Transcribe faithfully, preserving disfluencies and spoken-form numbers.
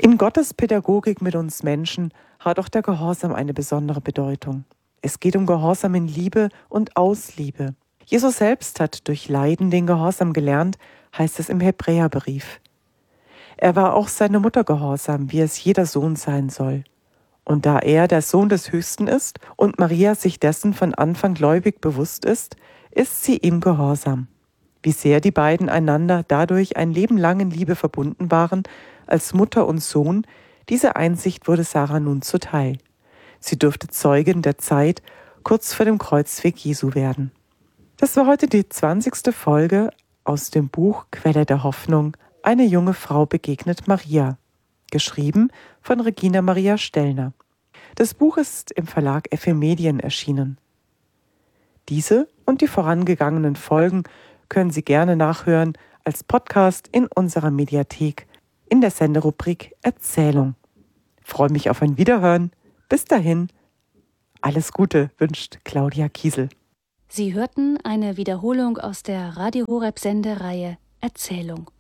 In Gottes Pädagogik mit uns Menschen hat auch der Gehorsam eine besondere Bedeutung. Es geht um Gehorsam in Liebe und aus Liebe. Jesus selbst hat durch Leiden den Gehorsam gelernt, heißt es im Hebräerbrief. Er war auch seiner Mutter gehorsam, wie es jeder Sohn sein soll. Und da er der Sohn des Höchsten ist und Maria sich dessen von Anfang gläubig bewusst ist, ist sie ihm gehorsam. Wie sehr die beiden einander dadurch ein Leben lang in Liebe verbunden waren, als Mutter und Sohn, diese Einsicht wurde Sarah nun zuteil. Sie durfte Zeugin der Zeit kurz vor dem Kreuzweg Jesu werden. Das war heute die zwanzigste Folge aus dem Buch Quelle der Hoffnung, eine junge Frau begegnet Maria, geschrieben von Regina Maria Stellner. Das Buch ist im Verlag F E Medien erschienen. Diese und die vorangegangenen Folgen können Sie gerne nachhören als Podcast in unserer Mediathek in der Senderubrik Erzählung. Ich freue mich auf ein Wiederhören. Bis dahin, alles Gute wünscht Claudia Kiesel. Sie hörten eine Wiederholung aus der Radio Horeb Sendereihe Erzählung.